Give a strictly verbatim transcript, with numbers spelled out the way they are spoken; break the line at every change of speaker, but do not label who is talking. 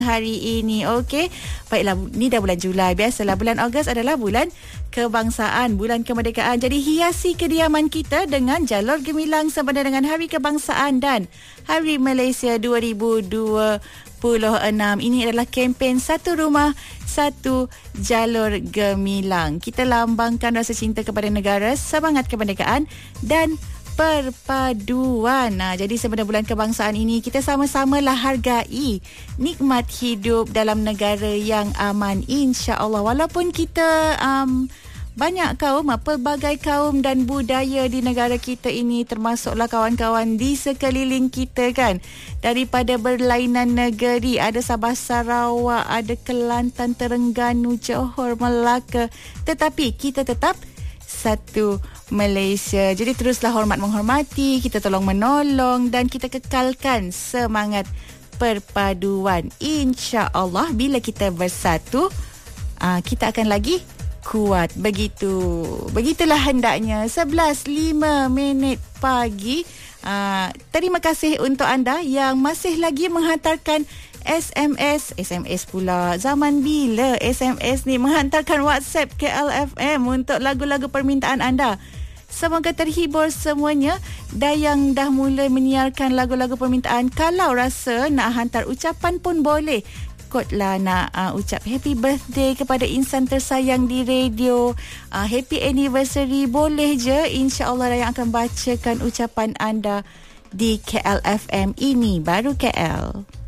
hari ini. Okey. Baiklah, ni dah bulan Julai. Biasalah bulan Ogos adalah bulan kebangsaan, bulan kemerdekaan. Jadi hiasi kediaman kita dengan jalur gemilang sempena dengan Hari Kebangsaan dan Hari Malaysia dua ribu dua puluh enam. Ini adalah kempen Satu Rumah Satu Jalur Gemilang. Kita lambangkan rasa cinta kepada negara, semangat kemerdekaan dan perpaduan. Nah, jadi sebenarnya bulan kebangsaan ini kita sama-samalah hargai nikmat hidup dalam negara yang aman, insya-Allah. Walaupun kita um, banyak kaum, pelbagai kaum dan budaya di negara kita ini, termasuklah kawan-kawan di sekeliling kita kan, daripada berlainan negeri, ada Sabah Sarawak, ada Kelantan, Terengganu, Johor, Melaka, tetapi kita tetap satu Malaysia. Jadi teruslah hormat menghormati, kita tolong menolong dan kita kekalkan semangat perpaduan. Insya-Allah bila kita bersatu, kita akan lagi kuat. Begitu. Begitulah hendaknya. sebelas lima minit pagi. Terima kasih untuk anda yang masih lagi menghantarkan S M S, S M S pula. Zaman bila S M S ni? Menghantarkan WhatsApp K L F M untuk lagu-lagu permintaan anda. Semoga terhibur semuanya. Dayang dah mula menyiarkan lagu-lagu permintaan. Kalau rasa nak hantar ucapan pun boleh. Kotlah nak uh, ucap happy birthday kepada insan tersayang di radio, uh, happy anniversary, boleh je. InsyaAllah Dayang akan bacakan ucapan anda di K L F M. Ini baru K L.